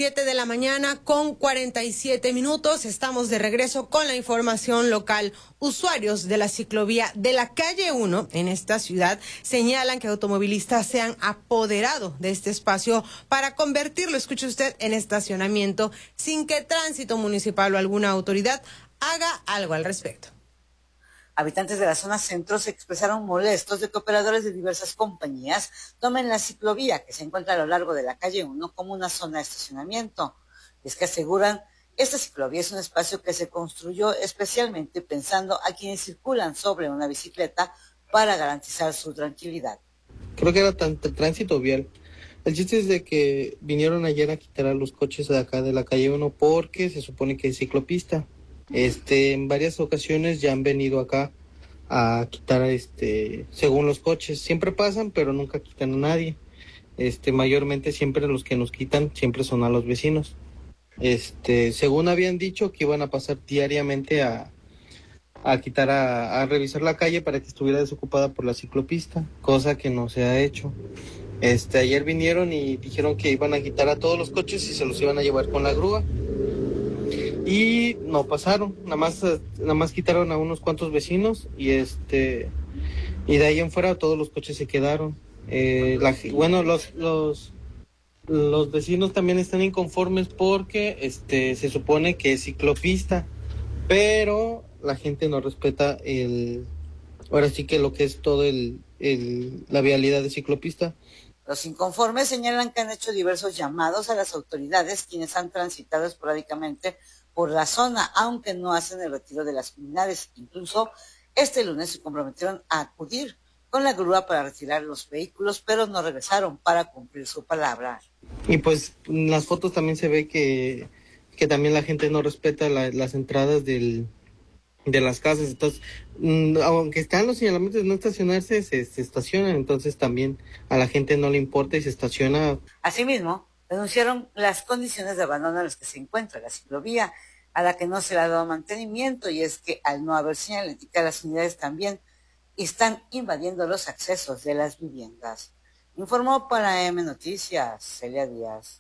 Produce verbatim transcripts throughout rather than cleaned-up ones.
Siete de la mañana con cuarenta y siete minutos. Estamos de regreso con la información local. Usuarios de la ciclovía de la calle uno en esta ciudad señalan que automovilistas se han apoderado de este espacio para convertirlo, escuche usted, en estacionamiento sin que Tránsito Municipal o alguna autoridad haga algo al respecto. Habitantes de la zona centro se expresaron molestos de que operadores de diversas compañías tomen la ciclovía que se encuentra a lo largo de la calle uno como una zona de estacionamiento. Y es que aseguran, esta ciclovía es un espacio que se construyó especialmente pensando a quienes circulan sobre una bicicleta para garantizar su tranquilidad. Creo que era tanto tránsito vial. El chiste es de que vinieron ayer a quitar a los coches de acá de la calle uno porque se supone que es ciclopista. Este, en varias ocasiones ya han venido acá a quitar, este, según los coches, siempre pasan, pero nunca quitan a nadie. Este, mayormente siempre los que nos quitan siempre son a los vecinos. Este, según habían dicho que iban a pasar diariamente a, a quitar, a, a revisar la calle para que estuviera desocupada por la ciclopista, cosa que no se ha hecho. Este, ayer vinieron y dijeron que iban a quitar a todos los coches y se los iban a llevar con la grúa. Y no pasaron, nada más, nada más quitaron a unos cuantos vecinos y este y de ahí en fuera todos los coches se quedaron. Eh, la, bueno, los los los vecinos también están inconformes porque este se supone que es ciclopista, pero la gente no respeta el, ahora sí que lo que es todo el, el la vialidad de ciclopista. Los inconformes señalan que han hecho diversos llamados a las autoridades, quienes han transitado esporádicamente por la zona, aunque no hacen el retiro de las unidades. Incluso este lunes se comprometieron a acudir con la grúa para retirar los vehículos, pero no regresaron para cumplir su palabra. Y pues en las fotos también se ve que, que también la gente no respeta la, las entradas del, de las casas. Entonces, mmm, aunque están los señalamientos de no estacionarse, se, se estacionan. Entonces también a la gente no le importa y se estaciona. Asimismo, denunciaron las condiciones de abandono en las que se encuentra la ciclovía, a la que no se le ha dado mantenimiento, y es que al no haber señalética, las unidades también están invadiendo los accesos de las viviendas. Informó para M Noticias, Celia Díaz.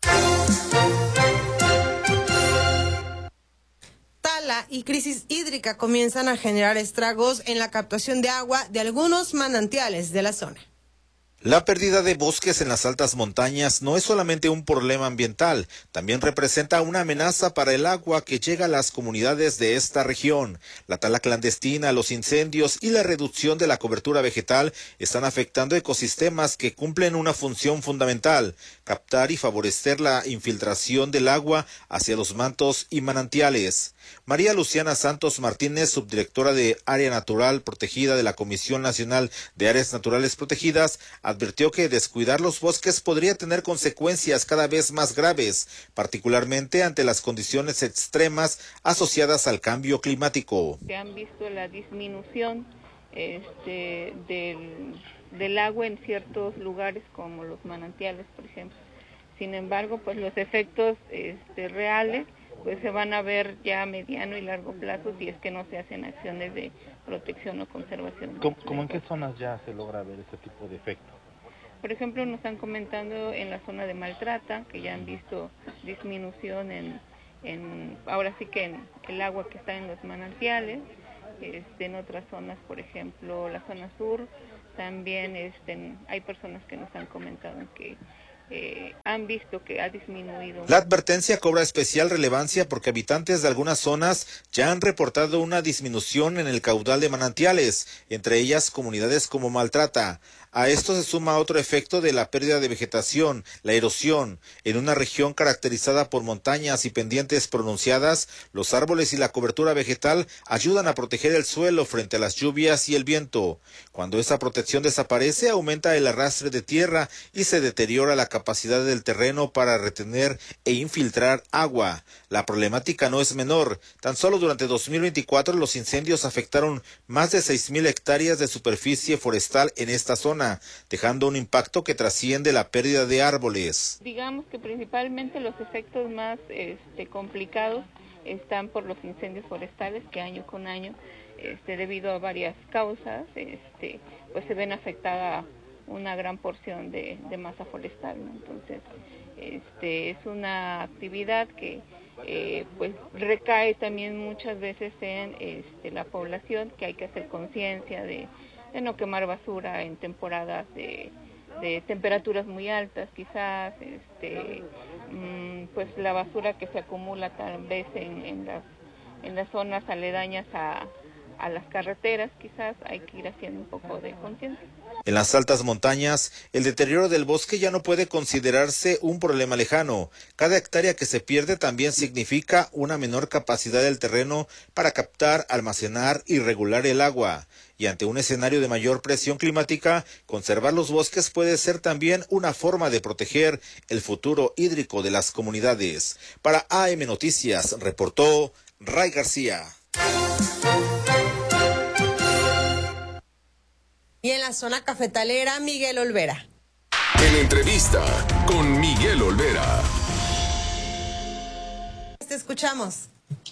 Tala y crisis hídrica comienzan a generar estragos en la captación de agua de algunos manantiales de la zona. La pérdida de bosques en las altas montañas no es solamente un problema ambiental, también representa una amenaza para el agua que llega a las comunidades de esta región. La tala clandestina, los incendios y la reducción de la cobertura vegetal están afectando ecosistemas que cumplen una función fundamental: captar y favorecer la infiltración del agua hacia los mantos y manantiales. María Luciana Santos Martínez, subdirectora de Área Natural Protegida de la Comisión Nacional de Áreas Naturales Protegidas, advirtió que descuidar los bosques podría tener consecuencias cada vez más graves, particularmente ante las condiciones extremas asociadas al cambio climático. Se han visto la disminución este, del, del agua en ciertos lugares como los manantiales, por ejemplo. Sin embargo, pues los efectos este, reales pues se van a ver ya a mediano y largo plazo si es que no se hacen acciones de protección o conservación. ¿Cómo, ¿Cómo en qué zonas ya se logra ver ese tipo de efecto? Por ejemplo, nos están comentando en la zona de Maltrata, que ya han visto disminución en, en ahora sí que en el agua que está en los manantiales. Este, en otras zonas, por ejemplo, la zona sur, también este, hay personas que nos han comentado que Eh, han visto que ha disminuido. La advertencia cobra especial relevancia porque habitantes de algunas zonas ya han reportado una disminución en el caudal de manantiales, entre ellas comunidades como Maltrata. A esto se suma otro efecto de la pérdida de vegetación, la erosión. En una región caracterizada por montañas y pendientes pronunciadas, los árboles y la cobertura vegetal ayudan a proteger el suelo frente a las lluvias y el viento. Cuando esa protección desaparece, aumenta el arrastre de tierra y se deteriora la capacidad del terreno para retener e infiltrar agua. La problemática no es menor. Tan solo durante dos mil veinticuatro los incendios afectaron más de seis mil hectáreas de superficie forestal en esta zona, dejando un impacto que trasciende la pérdida de árboles. Digamos que principalmente los efectos más este, complicados están por los incendios forestales, que año con año, este, debido a varias causas, este, pues se ven afectada una gran porción de, de masa forestal, ¿no? Entonces, Este, es una actividad que eh, pues recae también muchas veces en este, la población, que hay que hacer conciencia de, de no quemar basura en temporadas de, de temperaturas muy altas, quizás, este, mmm, pues la basura que se acumula tal vez en, en las en las zonas aledañas a, a las carreteras, quizás hay que ir haciendo un poco de conciencia. En las altas montañas, el deterioro del bosque ya no puede considerarse un problema lejano. Cada hectárea que se pierde también significa una menor capacidad del terreno para captar, almacenar y regular el agua. Y ante un escenario de mayor presión climática, conservar los bosques puede ser también una forma de proteger el futuro hídrico de las comunidades. Para A M Noticias, reportó Ray García. Y en la zona cafetalera, Miguel Olvera. En entrevista con Miguel Olvera. Te escuchamos.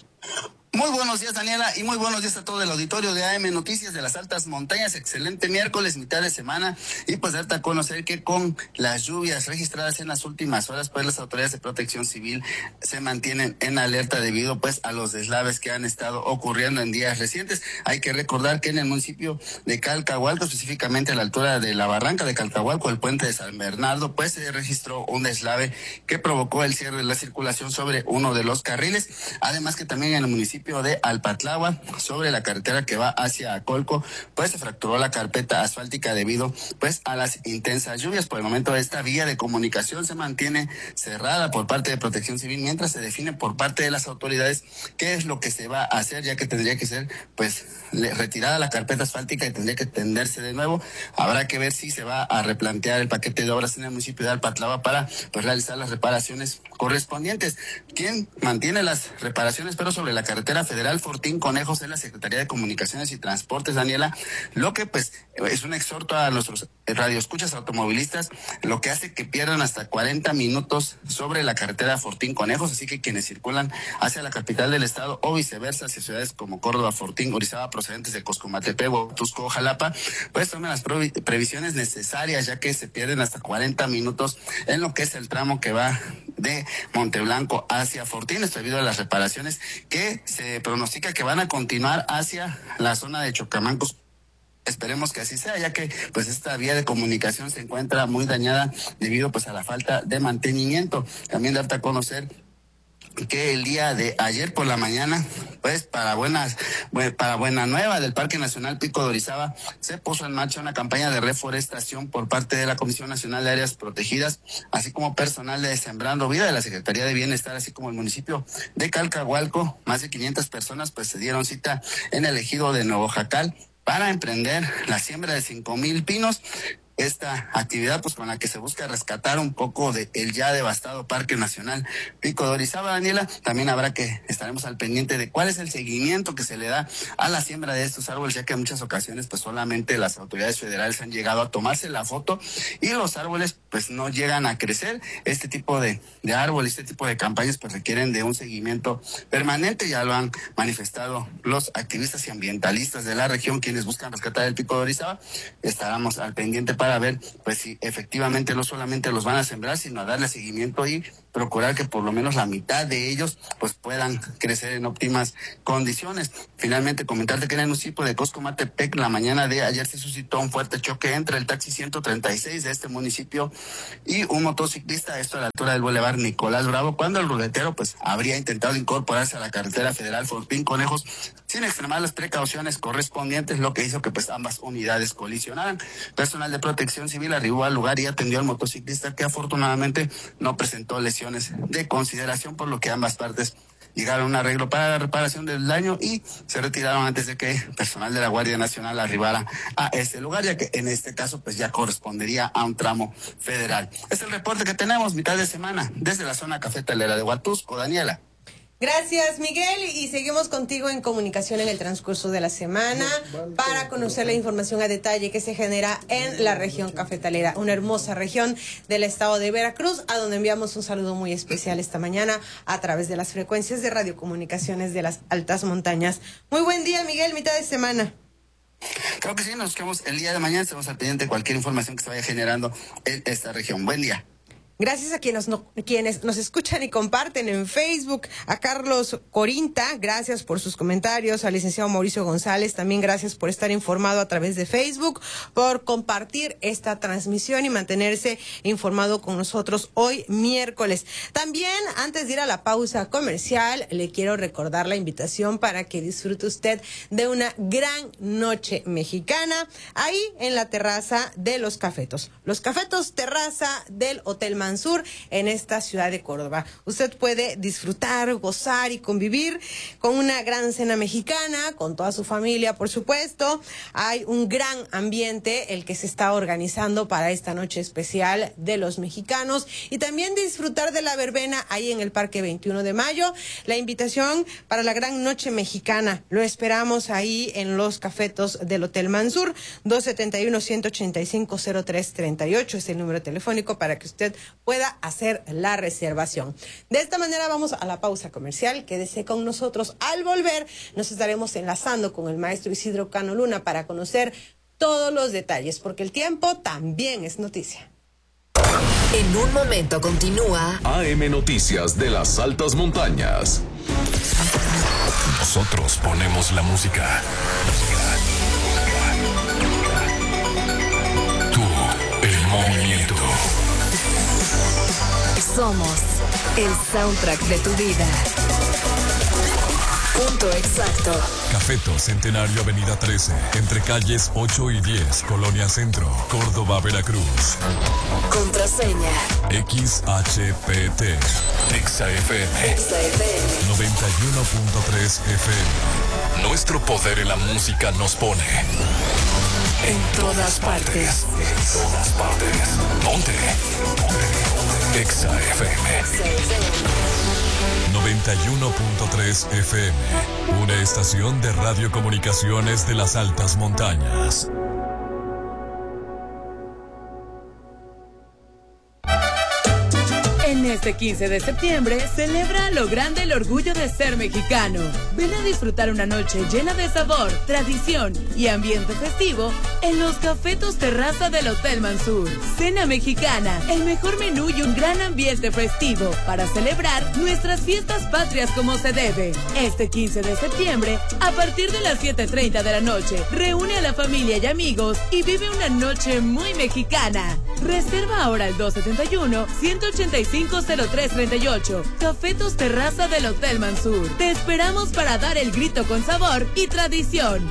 Muy buenos días, Daniela, y muy buenos días a todo el auditorio de A M Noticias de las Altas Montañas. Excelente miércoles, mitad de semana, y pues darte a conocer que con las lluvias registradas en las últimas horas, pues las autoridades de protección civil se mantienen en alerta debido pues a los deslaves que han estado ocurriendo en días recientes. Hay que recordar que en el municipio de Calcahualco, específicamente a la altura de la barranca de Calcahualco, el puente de San Bernardo, pues se registró un deslave que provocó el cierre de la circulación sobre uno de los carriles. Además que también en el municipio de Alpatlagua, sobre la carretera que va hacia Acolco, pues se fracturó la carpeta asfáltica debido pues a las intensas lluvias. Por el momento esta vía de comunicación se mantiene cerrada por parte de Protección Civil, mientras se define por parte de las autoridades qué es lo que se va a hacer, ya que tendría que ser pues retirada la carpeta asfáltica y tendría que tenderse de nuevo. Habrá que ver si se va a replantear el paquete de obras en el municipio de Alpatlagua para pues realizar las reparaciones correspondientes. Quien mantiene las reparaciones pero sobre la carretera federal Fortín Conejos es la Secretaría de Comunicaciones y Transportes, Daniela, lo que pues es un exhorto a nuestros radioescuchas automovilistas, lo que hace que pierdan hasta cuarenta minutos sobre la carretera Fortín Conejos, así que quienes circulan hacia la capital del estado o viceversa hacia ciudades como Córdoba, Fortín, Orizaba, procedentes de Coscomatepec, Huatusco, Jalapa, pues tomen las previsiones necesarias, ya que se pierden hasta cuarenta minutos en lo que es el tramo que va de Monteblanco hacia Fortín, esto debido a las reparaciones que se pronostica que van a continuar hacia la zona de Chocamancos. Esperemos que así sea, ya que pues esta vía de comunicación se encuentra muy dañada debido pues a la falta de mantenimiento. También darte a conocer que el día de ayer por la mañana, pues para buenas, para buena nueva del Parque Nacional Pico de Orizaba, se puso en marcha una campaña de reforestación por parte de la Comisión Nacional de Áreas Protegidas, así como personal de Sembrando Vida de la Secretaría de Bienestar, así como el municipio de Calcahualco. Más de quinientas personas pues se dieron cita en el ejido de Nuevo Jacal para emprender la siembra de cinco mil pinos. Esta actividad pues con la que se busca rescatar un poco de el ya devastado Parque Nacional Pico de Orizaba, Daniela. También habrá que estaremos al pendiente de cuál es el seguimiento que se le da a la siembra de estos árboles, ya que en muchas ocasiones pues solamente las autoridades federales han llegado a tomarse la foto y los árboles pues no llegan a crecer. Este tipo de, de árboles, este tipo de campañas pues requieren de un seguimiento permanente, ya lo han manifestado los activistas y ambientalistas de la región, quienes buscan rescatar el Pico de Orizaba. Estaremos al pendiente para ver pues si efectivamente no solamente los van a sembrar, sino a darle seguimiento y procurar que por lo menos la mitad de ellos pues puedan crecer en óptimas condiciones. Finalmente comentarte que en el municipio de Coscomatepec la mañana de ayer se suscitó un fuerte choque entre el taxi ciento treinta y seis de este municipio y un motociclista, esto a la altura del bulevar Nicolás Bravo, cuando el ruletero pues habría intentado incorporarse a la carretera federal Fortín Conejos sin extremar las precauciones correspondientes, lo que hizo que pues ambas unidades colisionaran. Personal de Protección Civil arribó al lugar y atendió al motociclista, que afortunadamente no presentó lesiones de consideración, por lo que ambas partes llegaron a un arreglo para la reparación del daño y se retiraron antes de que personal de la Guardia Nacional arribara a este lugar, ya que en este caso pues ya correspondería a un tramo federal. Es el reporte que tenemos mitad de semana desde la zona cafetalera de Huatusco, Daniela. Gracias, Miguel, y seguimos contigo en comunicación en el transcurso de la semana para conocer la información a detalle que se genera en la región cafetalera, una hermosa región del estado de Veracruz, a donde enviamos un saludo muy especial esta mañana a través de las frecuencias de radiocomunicaciones de las altas montañas. Muy buen día, Miguel, mitad de semana. Creo que sí, nos quedamos el día de mañana, estamos al pendiente de cualquier información que se vaya generando en esta región. Buen día. Gracias a quienes, no, quienes nos escuchan y comparten en Facebook. A Carlos Corinta, gracias por sus comentarios. Al licenciado Mauricio González, también gracias por estar informado a través de Facebook, por compartir esta transmisión y mantenerse informado con nosotros hoy miércoles. También, antes de ir a la pausa comercial, le quiero recordar la invitación para que disfrute usted de una gran noche mexicana ahí en la terraza de Los Cafetos. Los Cafetos, terraza del Hotel Mansur en esta ciudad de Córdoba. Usted puede disfrutar, gozar y convivir con una gran cena mexicana, con toda su familia, por supuesto. Hay un gran ambiente el que se está organizando para esta noche especial de los mexicanos, y también disfrutar de la verbena ahí en el Parque veintiuno de mayo. La invitación para la gran noche mexicana, lo esperamos ahí en Los Cafetos del Hotel Mansur. Dos setenta y uno, ciento ochenta y cinco, cero tres treinta y ocho es el número telefónico para que usted pueda hacer la reservación. De esta manera vamos a la pausa comercial. Quédese con nosotros. Al volver nos estaremos enlazando con el maestro Isidro Cano Luna para conocer todos los detalles, porque el tiempo también es noticia. En un momento continúa A M Noticias de las Altas Montañas. Nosotros ponemos la música. Tú, el movimiento. Somos el soundtrack de tu vida. Punto exacto. Cafeto Centenario, Avenida trece, entre calles ocho y diez, Colonia Centro, Córdoba, Veracruz. Contraseña X H P T. Exa F M. Exa F M. noventa y uno punto tres F M. Nuestro poder en la música nos pone en todas partes. En todas partes. Ponte. Ponte. Exa F M. noventa y uno punto tres F M. Una estación de radiocomunicaciones de las altas montañas. En este quince de septiembre, celebra a lo grande el orgullo de ser mexicano. Ven a disfrutar una noche llena de sabor, tradición y ambiente festivo en Los Cafetos Terraza del Hotel Mansur. Cena mexicana, el mejor menú y un gran ambiente festivo para celebrar nuestras fiestas patrias como se debe. Este quince de septiembre, a partir de las siete treinta de la noche, reúne a la familia y amigos y vive una noche muy mexicana. Reserva ahora el dos setenta y uno, ciento ochenta y cinco, cero tres treinta y ocho. Cafetos Terraza del Hotel Mansur. Te esperamos para dar el grito con sabor y tradición.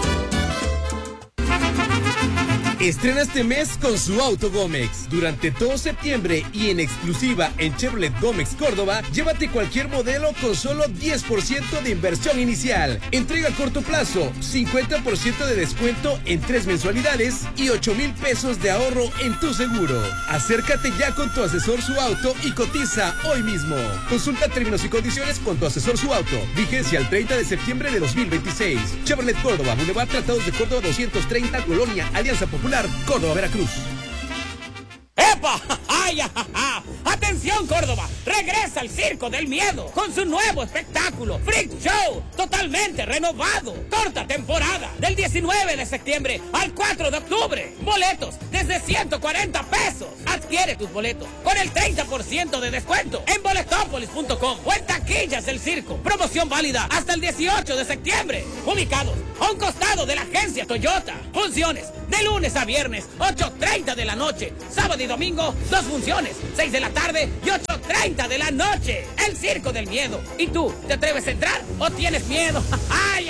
Estrena este mes con su auto Gómez. Durante todo septiembre y en exclusiva en Chevrolet Gómez Córdoba, llévate cualquier modelo con solo diez por ciento de inversión inicial. Entrega a corto plazo, cincuenta por ciento de descuento en tres mensualidades y ocho mil pesos de ahorro en tu seguro. Acércate ya con tu asesor su auto y cotiza hoy mismo. Consulta términos y condiciones con tu asesor su auto. Vigencia el treinta de septiembre de dos mil veintiséis. Chevrolet Córdoba, Boulevard Tratados de Córdoba doscientos treinta, Colonia Alianza Popular, Córdoba, Veracruz. ¡Epa! ¡Ay, ajaja! ¡Atención, Córdoba! Regresa al Circo del Miedo con su nuevo espectáculo, Freak Show, totalmente renovado. Corta temporada, del diecinueve de septiembre al cuatro de octubre. Boletos desde ciento cuarenta pesos. Adquiere tus boletos con el treinta por ciento de descuento en boletopolis punto com o en taquillas del circo. Promoción válida hasta el dieciocho de septiembre. Ubicados a un costado de la agencia Toyota. Funciones de lunes a viernes, ocho treinta de la noche. Sábado y domingo, dos funciones, seis de la tarde y ocho treinta de la noche. El Circo del Miedo. ¿Y tú, te atreves a entrar o tienes miedo? ¡Ay!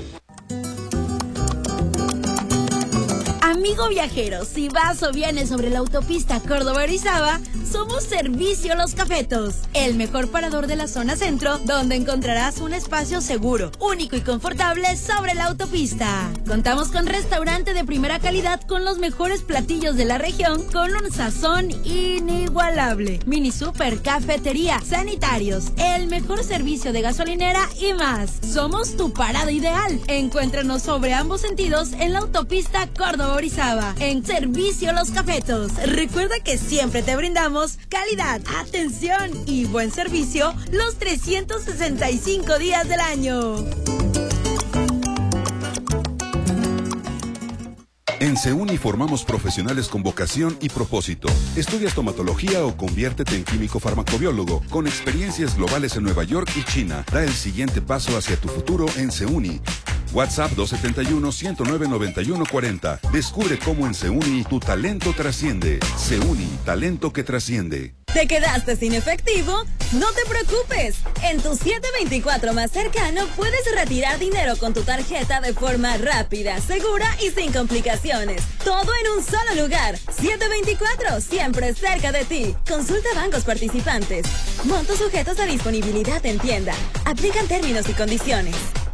Amigo viajero, si vas o vienes sobre la autopista Córdoba-Orizaba, somos Servicio Los Cafetos, el mejor parador de la zona centro, donde encontrarás un espacio seguro, único y confortable sobre la autopista. Contamos con restaurante de primera calidad con los mejores platillos de la región, con un sazón inigualable. Mini super, cafetería, sanitarios, el mejor servicio de gasolinera y más. Somos tu parada ideal. Encuéntranos sobre ambos sentidos en la autopista Córdoba-Orizaba, en Servicio Los Cafetos. Recuerda que siempre te brindamos calidad, atención y buen servicio los trescientos sesenta y cinco días del año. En SEUNI formamos profesionales con vocación y propósito. Estudia estomatología o conviértete en químico farmacobiólogo. Con experiencias globales en Nueva York y China. Da el siguiente paso hacia tu futuro en SEUNI. WhatsApp dos siete uno, uno cero nueve, nueve uno cuatro cero. Descubre cómo en SEUNI tu talento trasciende. SEUNI, talento que trasciende. ¿Te quedaste sin efectivo? No te preocupes. En tu siete veinticuatro más cercano puedes retirar dinero con tu tarjeta de forma rápida, segura y sin complicaciones. Todo en un solo lugar. siete veinticuatro, siempre cerca de ti. Consulta bancos participantes. Montos sujetos a disponibilidad en tienda. Aplican términos y condiciones.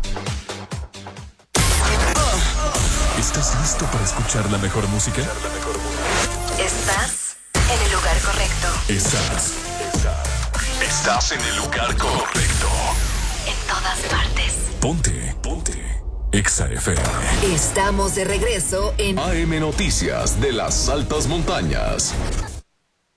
¿Estás listo para escuchar la mejor música? Estás en el lugar correcto. Estás. Estás en el lugar correcto. En todas partes. Ponte. Ponte. Exa F M. Estamos de regreso en A M Noticias de las Altas Montañas.